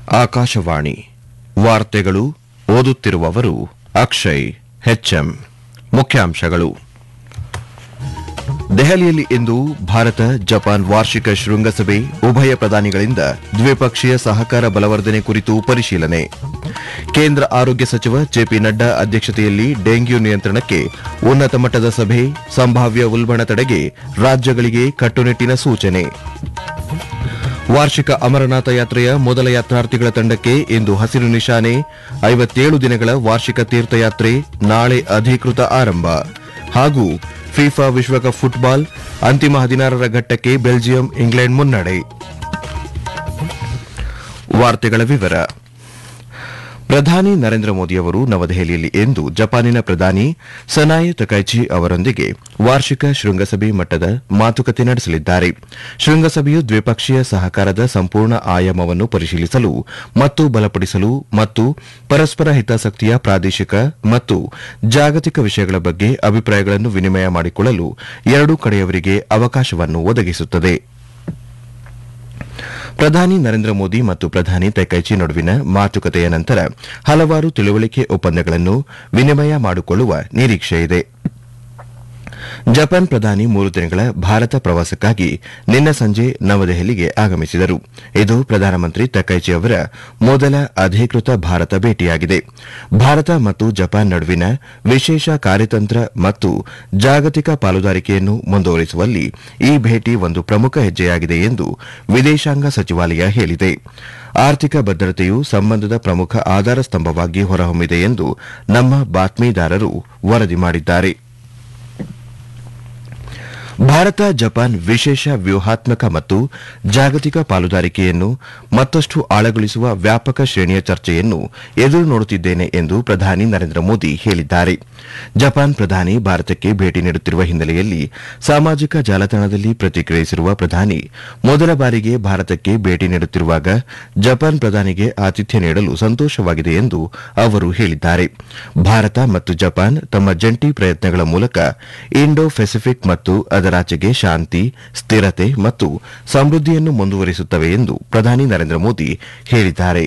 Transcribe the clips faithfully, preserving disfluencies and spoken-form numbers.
ಆಕಾಶವಾಣಿ ವಾರ್ತೆಗಳು ಓದುತ್ತಿರುವವರು ಅಕ್ಷಯ್ ಹೆಚ್ಎಂ. ಮುಖ್ಯಾಂಶಗಳು. ದೆಹಲಿಯಲ್ಲಿ ಇಂದು ಭಾರತ ಜಪಾನ್ ವಾರ್ಷಿಕ ಶೃಂಗಸಭೆ, ಉಭಯ ಪ್ರಧಾನಿಗಳಿಂದ ದ್ವಿಪಕ್ಷೀಯ ಸಹಕಾರ ಬಲವರ್ಧನೆ ಕುರಿತು ಪರಿಶೀಲನೆ. ಕೇಂದ್ರ ಆರೋಗ್ಯ ಸಚಿವ ಜೆಪಿ ನಡ್ಡಾ ಅಧ್ಯಕ್ಷತೆಯಲ್ಲಿ ಡೆಂಗ್ಯೂ ನಿಯಂತ್ರಣಕ್ಕೆ ಉನ್ನತ ಮಟ್ಟದ ಸಭೆ, ಸಂಭಾವ್ಯ ಉಲ್ಬಣ ತಡೆಗೆ ರಾಜ್ಯಗಳಿಗೆ ಕಟ್ಟುನಿಟ್ಟಿನ ಸೂಚನೆ. ವಾರ್ಷಿಕ ಅಮರನಾಥ ಯಾತ್ರೆಯ ಮೊದಲ ಯಾತ್ರಾರ್ಥಿಗಳ ತಂಡಕ್ಕೆ ಇಂದು ಹಸಿರು ನಿಶಾನೆ. ಐವತ್ತೇಳು ದಿನಗಳ ವಾರ್ಷಿಕ ತೀರ್ಥಯಾತ್ರೆ ನಾಳೆ ಅಧಿಕೃತ ಆರಂಭ. ಹಾಗೂ ಫಿಫಾ ವಿಶ್ವಕಪ್ ಫುಟ್ಬಾಲ್ ಅಂತಿಮ ಹದಿನಾರರ ಘಟ್ಟಕ್ಕೆ ಬೆಲ್ಜಿಯಂ ಇಂಗ್ಲೆಂಡ್ ಮುನ್ನಡೆ. ವಾರ್ತೆಗಳ ವಿವರ. ಪ್ರಧಾನಿ ನರೇಂದ್ರ ಮೋದಿ ಅವರು ನವದೆಹಲಿಯಲ್ಲಿ ಇಂದು ಜಪಾನಿನ ಪ್ರಧಾನಿ ಸನಾಯೆ ತಕೈಚಿ ಅವರೊಂದಿಗೆ ವಾರ್ಷಿಕ ಶೃಂಗಸಭೆ ಮಟ್ಟದ ಮಾತುಕತೆ ನಡೆಸಲಿದ್ದಾರೆ. ಶೃಂಗಸಭೆಯು ದ್ವಿಪಕ್ಷೀಯ ಸಹಕಾರದ ಸಂಪೂರ್ಣ ಆಯಾಮವನ್ನು ಪರಿಶೀಲಿಸಲು ಮತ್ತು ಬಲಪಡಿಸಲು ಮತ್ತು ಪರಸ್ಪರ ಹಿತಾಸಕ್ತಿಯ ಪ್ರಾದೇಶಿಕ ಮತ್ತು ಜಾಗತಿಕ ವಿಷಯಗಳ ಬಗ್ಗೆ ಅಭಿಪ್ರಾಯಗಳನ್ನು ವಿನಿಮಯ ಮಾಡಿಕೊಳ್ಳಲು ಎರಡೂ ಕಡೆಯವರಿಗೆ ಅವಕಾಶವನ್ನು ಒದಗಿಸುತ್ತದೆ. ಪ್ರಧಾನಿ ನರೇಂದ್ರ ಮೋದಿ ಮತ್ತು ಪ್ರಧಾನಿ ತೈಕೈಚಿ ನಡುವಿನ ಮಾತುಕತೆಯ ನಂತರ ಹಲವಾರು ತಿಳುವಳಿಕೆ ಒಪ್ಪಂದಗಳನ್ನು ವಿನಿಮಯ ಮಾಡಿಕೊಳ್ಳುವ ನಿರೀಕ್ಷೆಯಿದೆ. ಜಪಾನ್ ಪ್ರಧಾನಿ ಮೂರು ದಿನಗಳ ಭಾರತ ಪ್ರವಾಸಕ್ಕಾಗಿ ನಿನ್ನೆ ಸಂಜೆ ನವದೆಹಲಿಗೆ ಆಗಮಿಸಿದರು. ಇದು ಪ್ರಧಾನಮಂತ್ರಿ ತಕೈಚಿ ಅವರ ಮೊದಲ ಅಧಿಕೃತ ಭಾರತ ಭೇಟಿಯಾಗಿದೆ. ಭಾರತ ಮತ್ತು ಜಪಾನ್ ನಡುವಿನ ವಿಶೇಷ ಕಾರ್ಯತಂತ್ರ ಮತ್ತು ಜಾಗತಿಕ ಪಾಲುದಾರಿಕೆಯನ್ನು ಮುಂದುವರಿಸುವಲ್ಲಿ ಈ ಭೇಟಿ ಒಂದು ಪ್ರಮುಖ ಹೆಜ್ಜೆಯಾಗಿದೆ ಎಂದು ವಿದೇಶಾಂಗ ಸಚಿವಾಲಯ ಹೇಳಿದೆ. ಆರ್ಥಿಕ ಭದ್ರತೆಯು ಸಂಬಂಧದ ಪ್ರಮುಖ ಆಧಾರ ಸ್ತಂಭವಾಗಿ ಹೊರಹೊಮ್ಮಿದೆ ಎಂದು ನಮ್ಮ ಬಾತ್ಮೀದಾರರು ವರದಿ ಮಾಡಿದ್ದಾರೆ. ಭಾರತ ಜಪಾನ್ ವಿಶೇಷ ವ್ಯೂಹಾತ್ಮಕ ಮತ್ತು ಜಾಗತಿಕ ಪಾಲುದಾರಿಕೆಯನ್ನು ಮತ್ತಷ್ಟು ಆಳಗೊಳಿಸುವ ವ್ಯಾಪಕ ಶ್ರೇಣಿಯ ಚರ್ಚೆಯನ್ನು ಎದುರು ನೋಡುತ್ತಿದ್ದೇನೆ ಎಂದು ಪ್ರಧಾನಿ ನರೇಂದ್ರ ಮೋದಿ ಹೇಳಿದ್ದಾರೆ. ಜಪಾನ್ ಪ್ರಧಾನಿ ಭಾರತಕ್ಕೆ ಭೇಟಿ ನೀಡುತ್ತಿರುವ ಹಿನ್ನೆಲೆಯಲ್ಲಿ ಸಾಮಾಜಿಕ ಜಾಲತಾಣದಲ್ಲಿ ಪ್ರತಿಕ್ರಿಯಿಸಿರುವ ಪ್ರಧಾನಿ, ಮೊದಲ ಬಾರಿಗೆ ಭಾರತಕ್ಕೆ ಭೇಟಿ ನೀಡುತ್ತಿರುವಾಗ ಜಪಾನ್ ಪ್ರಧಾನಿಗೆ ಆತಿಥ್ಯ ನೀಡಲು ಸಂತೋಷವಾಗಿದೆ ಎಂದು ಅವರು ಹೇಳಿದ್ದಾರೆ. ಭಾರತ ಮತ್ತು ಜಪಾನ್ ತಮ್ಮ ಜಂಟಿ ಪ್ರಯತ್ನಗಳ ಮೂಲಕ ಇಂಡೋ ಪೆಸಿಫಿಕ್ ಮತ್ತು ಅದರಾಚೆಗೆ ಶಾಂತಿ, ಸ್ಥಿರತೆ ಮತ್ತು ಸಮೃದ್ಧಿಯನ್ನು ಮುಂದುವರಿಸುತ್ತವೆ ಎಂದು ಪ್ರಧಾನಿ ನರೇಂದ್ರ ಮೋದಿ ಹೇಳಿದ್ದಾರೆ.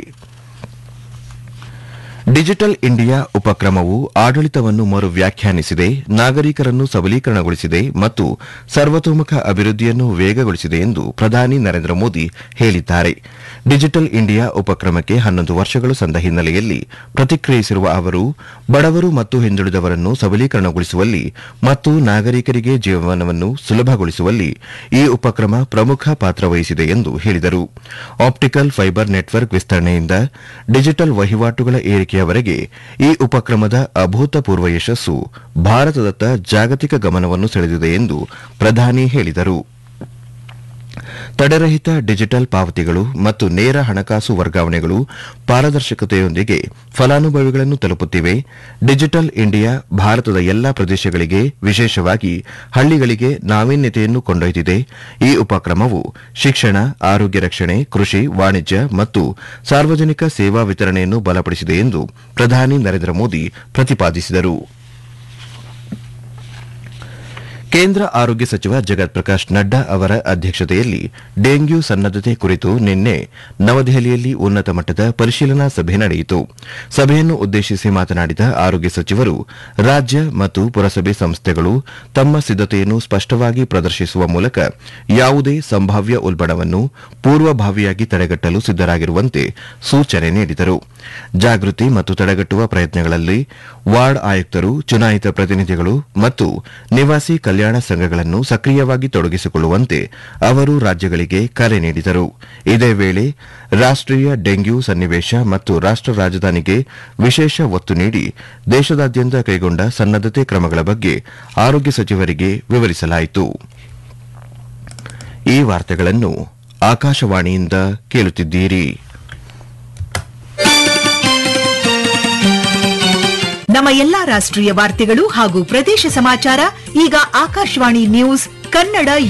ಡಿಜಿಟಲ್ ಇಂಡಿಯಾ ಉಪಕ್ರಮವು ಆಡಳಿತವನ್ನು ಮರು ವ್ಯಾಖ್ಯಾನಿಸಿದೆ, ನಾಗರಿಕರನ್ನು ಸಬಲೀಕರಣಗೊಳಿಸಿದೆ ಮತ್ತು ಸರ್ವತೋಮುಖ ಅಭಿವೃದ್ಧಿಯನ್ನು ವೇಗಗೊಳಿಸಿದೆ ಎಂದು ಪ್ರಧಾನಿ ನರೇಂದ್ರ ಮೋದಿ ಹೇಳಿದ್ದಾರೆ. ಡಿಜಿಟಲ್ ಇಂಡಿಯಾ ಉಪಕ್ರಮಕ್ಕೆ ಹನ್ನೊಂದು ವರ್ಷಗಳು ಸಂದ ಹಿನ್ನೆಲೆಯಲ್ಲಿ ಪ್ರತಿಕ್ರಿಯಿಸಿರುವ ಅವರು, ಬಡವರು ಮತ್ತು ಹಿಂದುಳಿದವರನ್ನು ಸಬಲೀಕರಣಗೊಳಿಸುವಲ್ಲಿ ಮತ್ತು ನಾಗರಿಕರಿಗೆ ಜೀವನವನ್ನು ಸುಲಭಗೊಳಿಸುವಲ್ಲಿ ಈ ಉಪಕ್ರಮ ಪ್ರಮುಖ ಪಾತ್ರ ವಹಿಸಿದೆ ಎಂದು ಹೇಳಿದರು. ಆಪ್ಟಿಕಲ್ ಫೈಬರ್ ನೆಟ್ವರ್ಕ್ ವಿಸ್ತರಣೆಯಿಂದ ಡಿಜಿಟಲ್ ವಹಿವಾಟುಗಳ ಏರಿಕೆಯವರೆಗೆ ಈ ಉಪಕ್ರಮದ ಅಭೂತಪೂರ್ವ ಯಶಸ್ಸು ಭಾರತದತ್ತ ಜಾಗತಿಕ ಗಮನವನ್ನು ಸೆಳೆದಿದೆ ಎಂದು ಪ್ರಧಾನಿ ಹೇಳಿದರು. ತಡೆರಹಿತ ಡಿಜಿಟಲ್ ಪಾವತಿಗಳು ಮತ್ತು ನೇರ ಹಣಕಾಸು ವರ್ಗಾವಣೆಗಳು ಪಾರದರ್ಶಕತೆಯೊಂದಿಗೆ ಫಲಾನುಭವಿಗಳನ್ನು ತಲುಪುತ್ತಿವೆ. ಡಿಜಿಟಲ್ ಇಂಡಿಯಾ ಭಾರತದ ಎಲ್ಲಾ ಪ್ರದೇಶಗಳಿಗೆ, ವಿಶೇಷವಾಗಿ ಹಳ್ಳಿಗಳಿಗೆ ನಾವೀನ್ಯತೆಯನ್ನು ಕೊಂಡೊಯ್ದಿದೆ. ಈ ಉಪಕ್ರಮವು ಶಿಕ್ಷಣ, ಆರೋಗ್ಯ ರಕ್ಷಣೆ, ಕೃಷಿ, ವಾಣಿಜ್ಯ ಮತ್ತು ಸಾರ್ವಜನಿಕ ಸೇವಾ ವಿತರಣೆಯನ್ನು ಬಲಪಡಿಸಿದೆ ಎಂದು ಪ್ರಧಾನಿ ನರೇಂದ್ರ ಮೋದಿ ಪ್ರತಿಪಾದಿಸಿದರು. ಕೇಂದ್ರ ಆರೋಗ್ಯ ಸಚಿವ ಜಗತ್ ಪ್ರಕಾಶ್ ನಡ್ಡಾ ಅವರ ಅಧ್ಯಕ್ಷತೆಯಲ್ಲಿ ಡೆಂಗ್ಯೂ ಸನ್ನದ್ದತೆ ಕುರಿತು ನಿನ್ನೆ ನವದೆಹಲಿಯಲ್ಲಿ ಉನ್ನತ ಮಟ್ಟದ ಪರಿಶೀಲನಾ ಸಭೆ ನಡೆಯಿತು. ಸಭೆಯನ್ನು ಉದ್ದೇಶಿಸಿ ಮಾತನಾಡಿದ ಆರೋಗ್ಯ ಸಚಿವರು, ರಾಜ್ಯ ಮತ್ತು ಪುರಸಭೆ ಸಂಸ್ಥೆಗಳು ತಮ್ಮ ಸಿದ್ದತೆಯನ್ನು ಸ್ಪಷ್ಟವಾಗಿ ಪ್ರದರ್ಶಿಸುವ ಮೂಲಕ ಯಾವುದೇ ಸಂಭಾವ್ಯ ಉಲ್ಬಣವನ್ನು ಪೂರ್ವಭಾವಿಯಾಗಿ ತಡೆಗಟ್ಟಲು ಸಿದ್ದರಾಗಿರುವಂತೆ ಸೂಚನೆ ನೀಡಿದರು. ಜಾಗೃತಿ ಮತ್ತು ತಡೆಗಟ್ಟುವ ಪ್ರಯತ್ನಗಳಲ್ಲಿ ವಾರ್ಡ್ ಆಯುಕ್ತರು, ಚುನಾಯಿತ ಪ್ರತಿನಿಧಿಗಳು ಮತ್ತು ನಿವಾಸಿ ಕಲ್ಯಾಣ ಸಂಘಗಳನ್ನು ಸಕ್ರಿಯವಾಗಿ ತೊಡಗಿಸಿಕೊಳ್ಳುವಂತೆ ಅವರು ರಾಜ್ಯಗಳಿಗೆ ಕರೆ ನೀಡಿದರು. ಇದೇ ವೇಳೆ ರಾಷ್ಟೀಯ ಡೆಂಗ್ಯೂ ಸನ್ನಿವೇಶ ಮತ್ತು ರಾಷ್ಟ ರಾಜಧಾನಿಗೆ ವಿಶೇಷ ಒತ್ತು ನೀಡಿ ದೇಶದಾದ್ಯಂತ ಕೈಗೊಂಡ ಸನ್ನದ್ದತೆ ಕ್ರಮಗಳ ಬಗ್ಗೆ ಆರೋಗ್ಯ ಸಚಿವರಿಗೆ ವಿವರಿಸಲಾಯಿತು. ಈ ವಾರ್ತೆಗಳನ್ನು ಆಕಾಶವಾಣಿಯಿಂದ ಕೇಳುತ್ತಿದ್ದೀರಿ. ನಮ್ಮ ಎಲ್ಲಾ ರಾಷ್ಟ್ರೀಯ ವಾರ್ತೆಗಳು ಹಾಗೂ ಪ್ರದೇಶ ಸಮಾಚಾರ ಈಗ ಆಕಾಶವಾಣಿ ನ್ಯೂಸ್ ಕನ್ನಡ